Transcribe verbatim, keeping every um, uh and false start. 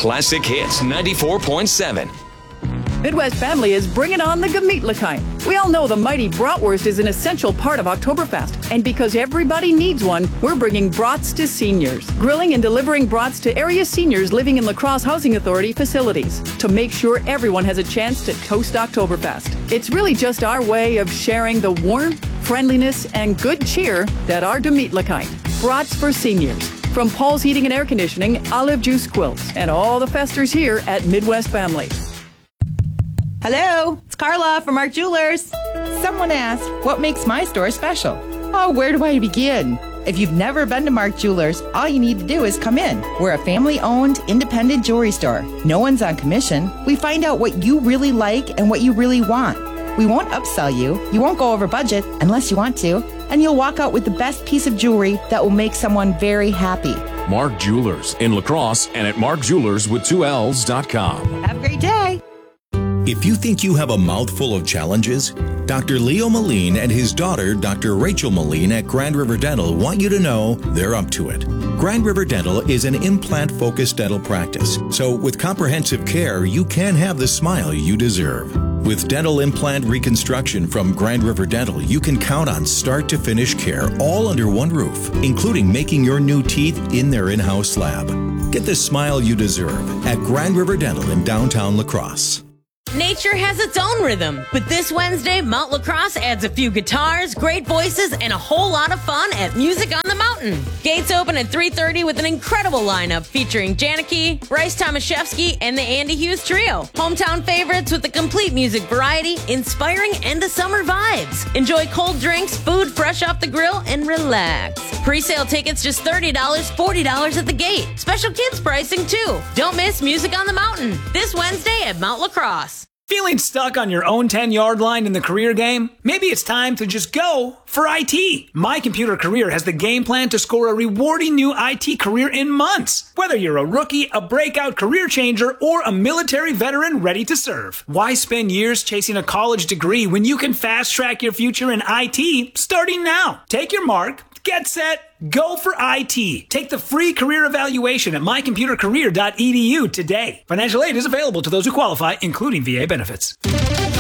Classic Hits ninety-four point seven. Midwest Family is bringing on the Gemütlichkeit. We all know the mighty bratwurst is an essential part of Oktoberfest. And because everybody needs one, we're bringing brats to seniors. Grilling and delivering brats to area seniors living in La Crosse Housing Authority facilities to make sure everyone has a chance to toast Oktoberfest. It's really just our way of sharing the warmth, friendliness, and good cheer that are Gemütlichkeit. Brats for seniors. From Paul's Heating and Air Conditioning, Olive Juice Quilts, and all the festers here at Midwest Family. Hello, it's Carla from Mark Jewelers. Someone asked, what makes my store special? Oh, where do I begin? If you've never been to Mark Jewelers, all you need to do is come in. We're a family-owned, independent jewelry store. No one's on commission. We find out what you really like and what you really want. We won't upsell you. You won't go over budget unless you want to. And you'll walk out with the best piece of jewelry that will make someone very happy. Mark Jewelers in La Crosse and at mark jewelers with two L's dot com. Have a great day. If you think you have a mouthful of challenges, Doctor Leo Moline and his daughter, Doctor Rachel Moline at Grand River Dental want you to know they're up to it. Grand River Dental is an implant-focused dental practice, so with comprehensive care, you can have the smile you deserve. With dental implant reconstruction from Grand River Dental, you can count on start-to-finish care all under one roof, including making your new teeth in their in-house lab. Get the smile you deserve at Grand River Dental in downtown La Crosse. Nature has its own rhythm, but this Wednesday, Mount La Crosse adds a few guitars, great voices, and a whole lot of fun at Music on the Mountain. Gates open at three thirty with an incredible lineup featuring Janicki, Bryce Tomaszewski, and the Andy Hughes Trio. Hometown favorites with a complete music variety, inspiring end-of-summer vibes. Enjoy cold drinks, food fresh off the grill, and relax. Pre-sale tickets just thirty dollars, forty dollars at the gate. Special kids pricing, too. Don't miss Music on the Mountain this Wednesday at Mount La Crosse. Feeling stuck on your own ten-yard line in the career game? Maybe it's time to just go for I T. My Computer Career has the game plan to score a rewarding new I T career in months. Whether you're a rookie, a breakout career changer, or a military veteran ready to serve. Why spend years chasing a college degree when you can fast-track your future in I T starting now? Take your mark, get set, go for I T. Take the free career evaluation at my computer career dot e d u today. Financial aid is available to those who qualify, including V A benefits.